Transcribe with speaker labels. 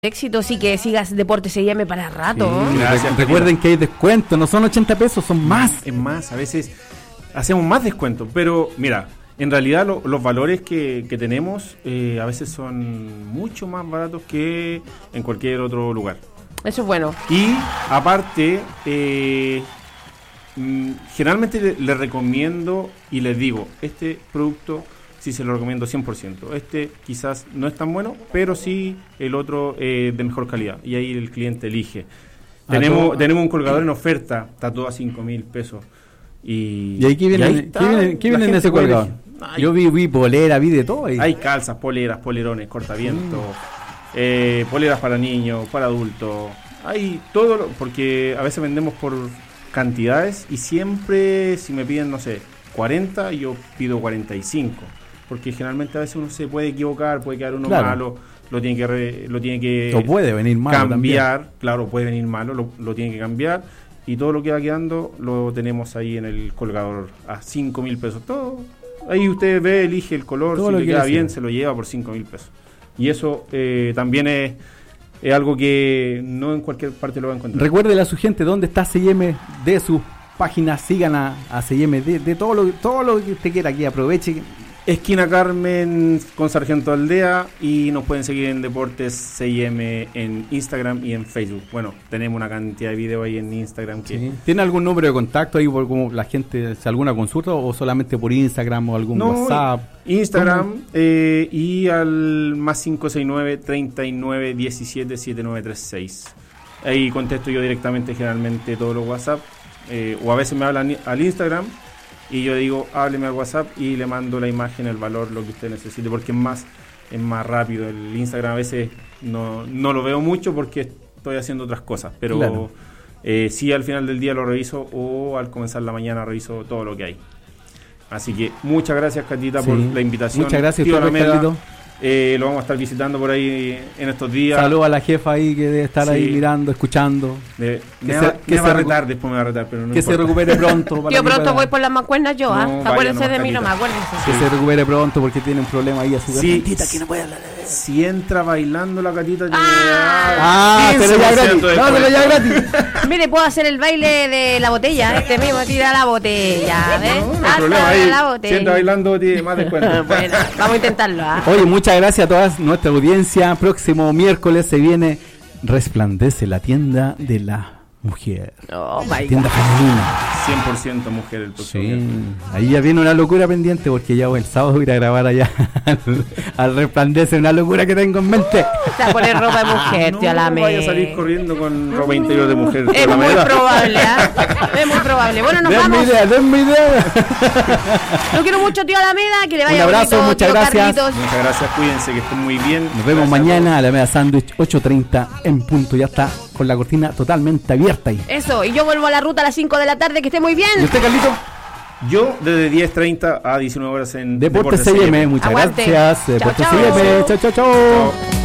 Speaker 1: Éxito, sí, que sigas Deportes CM para rato.
Speaker 2: Sí,
Speaker 3: Gracias,
Speaker 2: recuerden que hay descuento, no son 80 pesos, son más.
Speaker 3: Es más, a veces hacemos más descuento, pero mira, en realidad los valores que tenemos a veces son mucho más baratos que en cualquier otro lugar.
Speaker 1: Eso es bueno.
Speaker 3: Y aparte, generalmente les recomiendo y les digo, este producto sí se lo recomiendo 100%. Este quizás no es tan bueno, pero sí el otro de mejor calidad. Y ahí el cliente elige. Tenemos un colgador en oferta, está todo a 5.000 pesos.
Speaker 2: ¿Y ahí qué viene en ese colgador? Yo vi polera, vi de todo ahí.
Speaker 3: Hay calzas, poleras, polerones, cortavientos, poleras para niños, para adultos. Hay todo, porque a veces vendemos por cantidades y siempre si me piden, no sé, 40, yo pido 45. Porque generalmente a veces uno se puede equivocar, puede quedar uno malo, lo tiene que
Speaker 2: o puede venir malo
Speaker 3: cambiar,
Speaker 2: también.
Speaker 3: Claro, puede venir malo, lo tiene que cambiar, y todo lo que va quedando lo tenemos ahí en el colgador a 5.000 pesos. Todo, ahí usted ve, elige el color, todo, si le queda bien, se lo lleva por 5.000 pesos. Y eso también es algo que no en cualquier parte lo va a encontrar.
Speaker 2: Recuérdele a su gente dónde está C&M, de su página, sigan a C&M, de todo lo que usted quiera aquí, aproveche.
Speaker 3: Esquina Carmen con Sargento Aldea, y nos pueden seguir en Deportes C&M en Instagram y en Facebook. Bueno, tenemos una cantidad de videos ahí en Instagram.
Speaker 2: Sí. ¿Tiene algún número de contacto ahí por como la gente, alguna consulta, o solamente por Instagram o algún WhatsApp?
Speaker 3: Instagram y al más 569 39 17 7936. Ahí contesto yo directamente generalmente todos los WhatsApp, o a veces me hablan al Instagram y yo digo, hábleme al WhatsApp y le mando la imagen, el valor, lo que usted necesite, porque es más rápido. El Instagram a veces no lo veo mucho porque estoy haciendo otras cosas, pero claro, sí, al final del día lo reviso, o al comenzar la mañana reviso todo lo que hay. Así que muchas gracias, Catita, por la invitación.
Speaker 2: Muchas gracias,
Speaker 3: Carlito. Lo vamos a estar visitando por ahí en estos días.
Speaker 2: Saludos a la jefa ahí que debe estar ahí mirando, escuchando.
Speaker 3: Me va a retar, después me va a retar, pero no
Speaker 2: que
Speaker 3: importa.
Speaker 2: Se recupere pronto.
Speaker 1: Yo pronto voy por las mancuernas yo, acuérdense de mí nomás, acuérdense.
Speaker 2: Que se recupere pronto porque tiene un problema ahí a su gatita que no puede hablar.
Speaker 3: Si entra bailando la Catita,
Speaker 2: pero ya gratis. Pero ya gratis.
Speaker 1: Mire, puedo hacer el baile de la botella, este mismo, tira la botella, ¿ves?
Speaker 3: No hay problema, ahí,
Speaker 1: la botella.
Speaker 3: Si entra bailando, tiene más descuento.
Speaker 1: Bueno, vamos a intentarlo.
Speaker 2: Oye, muchas gracias a toda nuestra audiencia. Próximo miércoles se viene Resplandece, la tienda de la mujer.
Speaker 1: Oh my
Speaker 2: tienda
Speaker 1: God.
Speaker 2: Femenina.
Speaker 3: 100% mujer el próximo miércoles.
Speaker 2: Ahí ya viene una locura pendiente, porque ya el sábado voy a ir a grabar allá al Resplandece, una locura que tengo en mente.
Speaker 1: O sea, poner ropa de mujer, tío Alameda.
Speaker 3: No vaya a salir corriendo con ropa interior de mujer.
Speaker 1: Es muy probable, es muy probable. Bueno, nos vamos.
Speaker 2: Denme idea.
Speaker 1: Lo quiero mucho, tío Alameda, que le vaya
Speaker 2: un abrazo,
Speaker 1: bonito,
Speaker 2: muchas gracias.
Speaker 1: Carlitos.
Speaker 3: Muchas gracias, cuídense, que estén muy bien.
Speaker 2: Nos vemos mañana a Alameda Sándwich, 8:30 en punto. Ya está con la cortina totalmente abierta ahí.
Speaker 1: Eso, y yo vuelvo a la ruta a las 5 de la tarde, que esté muy bien.
Speaker 2: ¿Y usted, Carlito?
Speaker 3: Yo desde 10:30 a 19 horas en
Speaker 2: Deportes C&M. Muchas
Speaker 1: Aguante.
Speaker 2: gracias. Deportes
Speaker 1: Chao, chao.
Speaker 2: C&M. Chao.